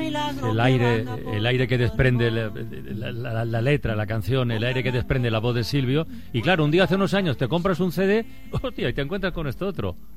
el aire que desprende la letra, la canción, el aire que desprende la voz de Silvio. Y claro, un día hace unos años te compras un CD, hostia, y te encuentras con esto otro.